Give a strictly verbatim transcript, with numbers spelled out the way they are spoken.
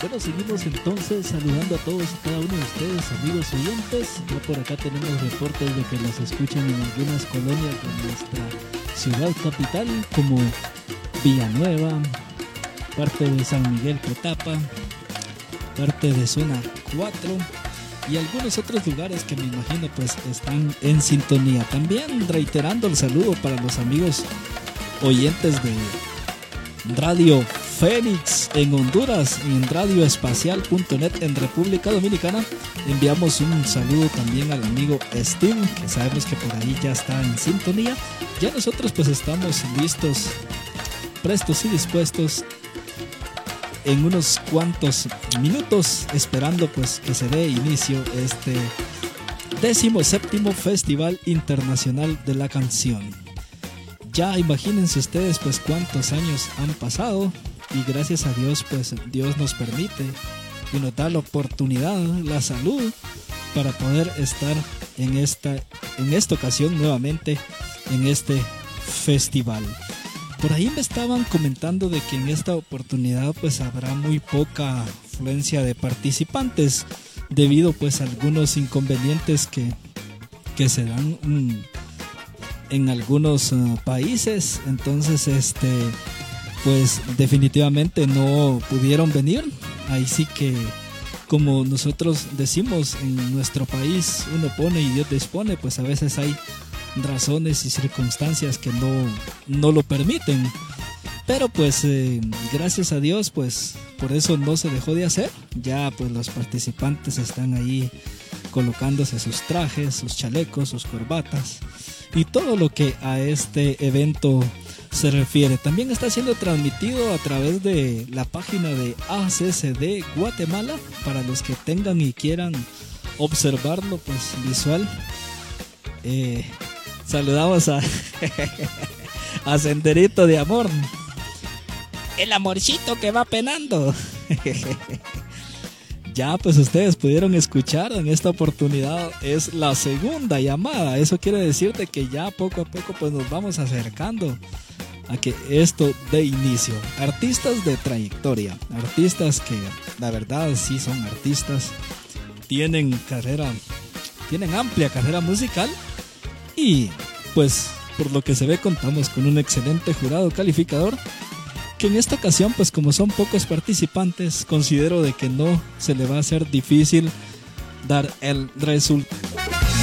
Bueno, seguimos entonces saludando a todos y cada uno de ustedes, amigos oyentes. Ya por acá tenemos reportes de que nos escuchan en algunas colonias de nuestra ciudad capital, como Villanueva, parte de San Miguel Cotapa, parte de Zona cuatro y algunos otros lugares que me imagino pues están en sintonía. También reiterando el saludo para los amigos oyentes de Radio Fénix en Honduras y en radio espacial punto net en República Dominicana. Enviamos un saludo también al amigo Steve, que sabemos que por ahí ya está en sintonía. Ya nosotros pues estamos listos, prestos y dispuestos en unos cuantos minutos, esperando pues que se dé inicio este décimo séptimo Festival Internacional de la Canción. Ya imagínense ustedes pues cuántos años han pasado y gracias a Dios pues Dios nos permite y nos da la oportunidad, la salud para poder estar en esta, en esta ocasión nuevamente en este festival. Por ahí me estaban comentando de que en esta oportunidad pues habrá muy poca afluencia de participantes debido pues a algunos inconvenientes que, que se dan um, en algunos uh, países. Entonces este pues definitivamente no pudieron venir. Ahí sí que, como nosotros decimos en nuestro país, uno pone y Dios dispone, pues a veces hay razones y circunstancias que no, no lo permiten. Pero pues eh, gracias a Dios pues por eso no se dejó de hacer. Ya pues los participantes están ahí colocándose sus trajes, sus chalecos, sus corbatas y todo lo que a este evento se refiere. También está siendo transmitido a través de la página de A C C D Guatemala para los que tengan y quieran observarlo pues visual. Eh, saludamos a a Senderito de Amor, el amorcito que va penando. Ya pues ustedes pudieron escuchar, en esta oportunidad es la segunda llamada. Eso quiere decir de que ya poco a poco pues nos vamos acercando a que esto dé inicio. Artistas de trayectoria, artistas que la verdad sí son artistas, tienen carrera, tienen amplia carrera musical y pues por lo que se ve contamos con un excelente jurado calificador que en esta ocasión pues como son pocos participantes considero de que no se le va a hacer difícil dar el resultado